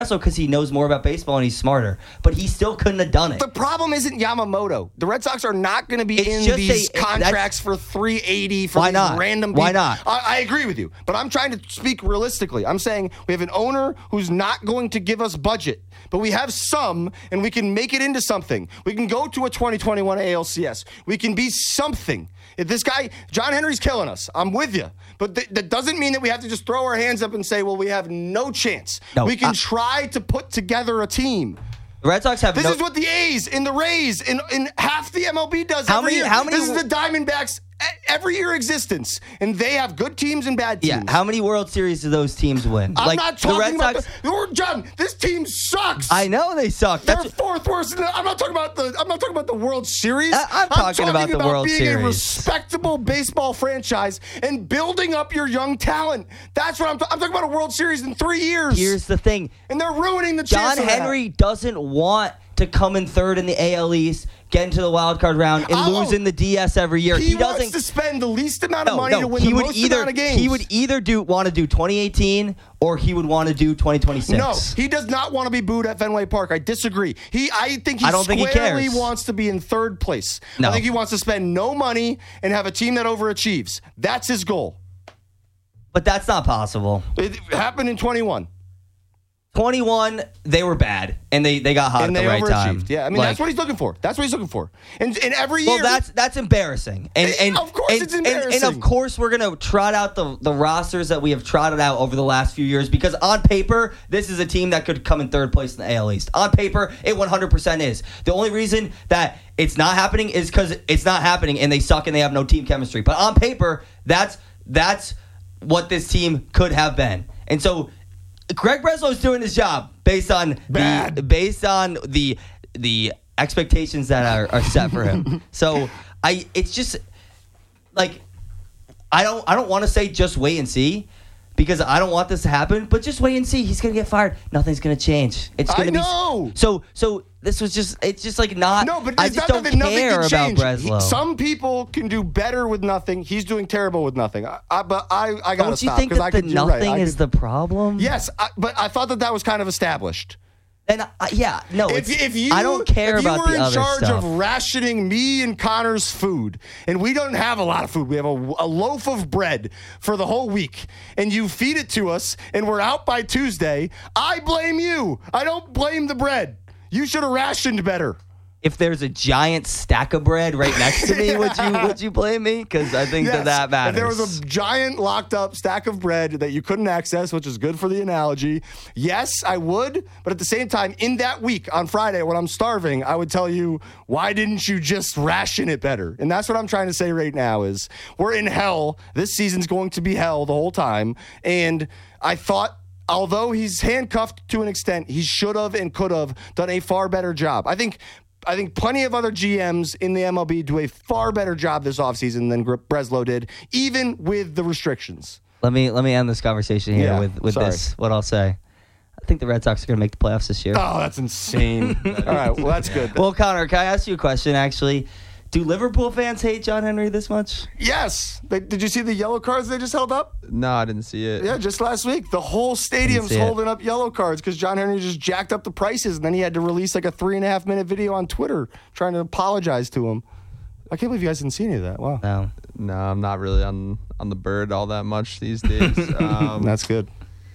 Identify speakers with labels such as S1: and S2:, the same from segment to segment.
S1: Also, because he knows more about baseball and he's smarter, but he still couldn't have done it.
S2: The problem isn't Yamamoto. The Red Sox are not going to be in these contracts for $380 for these random people.
S1: Why not?
S2: I agree with you, but I'm trying to speak realistically. I'm saying we have an owner who's not going to give us budget, but we have some, and we can make it into something. We can go to a 2021 ALCS. We can be something. If this guy, John Henry's killing us. I'm with you. But that doesn't mean that we have to just throw our hands up and say, well, we have no chance. No, we can try to put together a team.
S1: The Red Sox have
S2: This is what the A's and the Rays and half the MLB does every year. This is the Diamondbacks every year existence. And they have good teams and bad teams.
S1: Yeah, how many World Series do those teams win?
S2: I'm not talking about John, this team sucks.
S1: I know they suck.
S2: They're fourth worst. I'm not talking about the World Series.
S1: I'm talking about the World
S2: being
S1: Series.
S2: A respectable baseball franchise and building up your young talent. That's what I'm talking about. A World Series in 3 years.
S1: Here's the thing.
S2: And they're ruining the chance
S1: John Henry doesn't want to come in third in the AL East, get into the wild card round, and lose in the DS every year.
S2: He wants to spend the least amount of money to win the most amount of games.
S1: He would either want to do 2018 or he would want to do 2026.
S2: No, he does not want to be booed at Fenway Park. I disagree. I don't think he squarely wants to be in third place. No. I think he wants to spend no money and have a team that overachieves. That's his goal.
S1: But that's not possible.
S2: It happened in 21.
S1: 21, they were bad, and they got hot at the right time.
S2: Yeah, I mean, that's what he's looking for. That's what he's looking for. And every year...
S1: Well, that's embarrassing. And
S2: of course it's embarrassing.
S1: And of course we're going to trot out the rosters that we have trotted out over the last few years, because on paper, this is a team that could come in third place in the AL East. On paper, it 100% is. The only reason that it's not happening is because it's not happening, and they suck and they have no team chemistry. But on paper, that's what this team could have been. And so... Greg Breslow is doing his job based on the expectations that are set for him. So it's just like I don't want to say just wait and see, because I don't want this to happen, but just wait and see. He's gonna get fired. Nothing's gonna change. It's gonna be so. This was it's just like not.
S2: No, but
S1: I just don't care about Breslow.
S2: Some people can do better with nothing. He's doing terrible with nothing. But I gotta stop.
S1: Don't you think that the nothing is the problem?
S2: Yes, but I thought that was kind of established.
S1: And I don't care about the other stuff.
S2: If you were in charge of rationing me and Connor's food, and we don't have a lot of food, we have a loaf of bread for the whole week, and you feed it to us, and we're out by Tuesday, I blame you. I don't blame the bread. You should have rationed better.
S1: If there's a giant stack of bread right next to me, would you blame me? Because I think that matters.
S2: If there was a giant locked up stack of bread that you couldn't access, which is good for the analogy, yes, I would. But at the same time, in that week on Friday when I'm starving, I would tell you, why didn't you just ration it better? And that's what I'm trying to say right now is we're in hell. This season's going to be hell the whole time. And I thought, although he's handcuffed to an extent, he should have and could have done a far better job. I think plenty of other GMs in the MLB do a far better job this offseason than Breslow did, even with the restrictions.
S1: Let me end this conversation here with this. What I'll say. I think the Red Sox are going to make the playoffs this year.
S2: Oh, that's insane. All right, well, that's good.
S1: Well, Connor, can I ask you a question, actually? Do Liverpool fans hate John Henry this much?
S2: Yes. Did you see the yellow cards they just held up?
S3: No, I didn't see it.
S2: Yeah, just last week. The whole stadium's holding up yellow cards because John Henry just jacked up the prices, and then he had to release like a 3.5-minute video on Twitter trying to apologize to him. I can't believe you guys didn't see any of that. Wow.
S3: No, I'm not really on the bird all that much these days.
S2: That's good.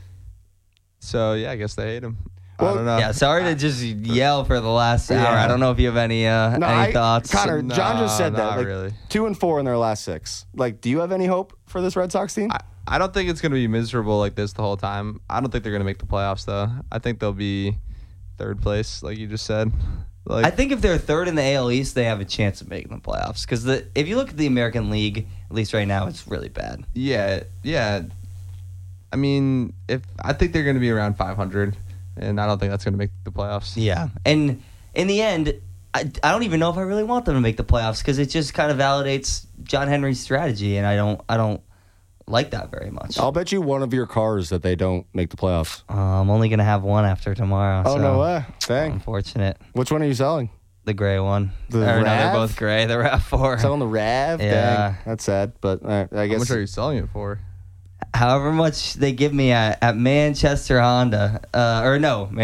S3: So, yeah, I guess they hate him.
S2: Well,
S3: I don't know.
S1: Yeah, sorry to just yell for the last hour. I don't know if you have any thoughts.
S2: Connor, John just said that.
S3: Not
S2: like,
S3: really.
S2: 2-4 in their last 6. Like, do you have any hope for this Red Sox team?
S3: I don't think it's going to be miserable like this the whole time. I don't think they're going to make the playoffs, though. I think they'll be third place, like you just said.
S1: I think if they're third in the AL East, they have a chance of making the playoffs. Because if you look at the American League, at least right now, it's really bad.
S3: Yeah. I mean, I think they're going to be around 500. And I don't think that's going to make the playoffs.
S1: Yeah. And in the end, I don't even know if I really want them to make the playoffs because it just kind of validates John Henry's strategy, and I don't like that very much.
S2: I'll bet you one of your cars that they don't make the playoffs.
S1: I'm only going to have one after tomorrow.
S2: Oh, no way. Dang.
S1: Unfortunate.
S2: Which one are you selling?
S1: The gray one.
S2: The RAV?
S1: No, they're both gray. The RAV4.
S2: Selling the RAV?
S1: Yeah.
S2: Dang. That's sad, but I guess.
S3: How much are you selling it for?
S1: However much they give me at Manchester Honda.